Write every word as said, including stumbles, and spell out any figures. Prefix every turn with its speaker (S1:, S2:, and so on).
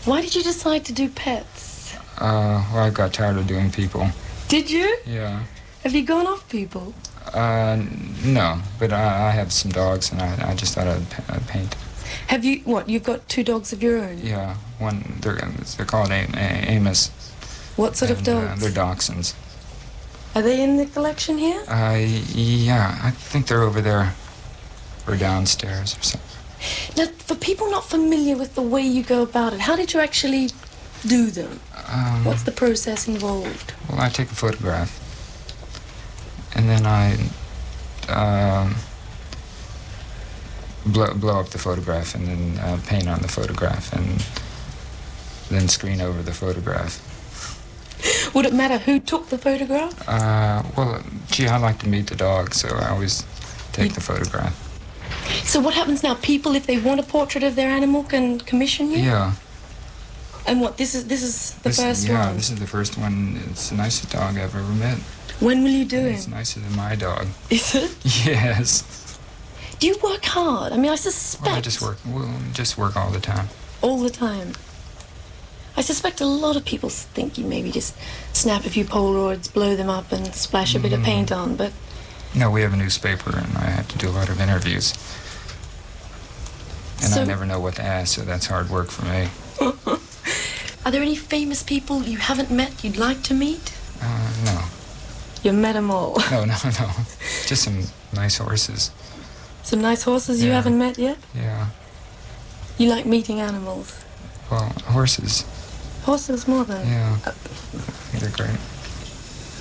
S1: Why did you decide to do pets?
S2: Uh, well, I got tired of doing people.
S1: Did you?
S2: Yeah.
S1: Have you gone off people?
S2: Uh, no, but I, I have some dogs, and I, I just thought I'd, pa- I'd paint.
S1: Have you, what, you've got two dogs of your own?
S2: Yeah, one, they're, they're called Am- Amos.
S1: What sort
S2: and,
S1: of dogs?
S2: Uh, they're dachshunds.
S1: Are they in the collection here?
S2: Uh, yeah, I think they're over there, or downstairs or something.
S1: Now, for people not familiar with the way you go about it, how did you actually do them?
S2: Um,
S1: What's the process involved?
S2: Well, I take a photograph, and then I um, blow, blow up the photograph, and then uh, paint on the photograph, and then screen over the photograph.
S1: Would it matter who took the photograph?
S2: Uh, well, gee, I like to meet the dog, so I always take
S1: You-
S2: the photograph.
S1: So what happens now? People, if they want a portrait of their animal, can commission you?
S2: Yeah.
S1: And what, this is this is the
S2: This,
S1: first
S2: yeah,
S1: one?
S2: this is the first one. It's the nicest dog I've ever met.
S1: When will you do
S2: It's
S1: him?
S2: nicer than my dog.
S1: Is it?
S2: Yes.
S1: Do you work hard? I mean, I suspect...
S2: Well, I just work, well, just work all the time.
S1: All the time. I suspect a lot of people think you maybe just snap a few Polaroids, blow them up, and splash a bit of
S2: Mm.
S1: paint on, but...
S2: No, we have a newspaper, and I have to do a lot of interviews. And
S1: So-
S2: I never know what to ask, so that's hard work for me.
S1: Are there any famous people you haven't met you'd like to meet?
S2: Uh, no.
S1: You've met them all.
S2: No, no, no. Just some nice horses.
S1: Some nice horses you
S2: Yeah.
S1: haven't met yet?
S2: Yeah.
S1: You like meeting animals?
S2: Well, horses.
S1: Horses more than...
S2: Yeah.
S1: Uh,
S2: They're great.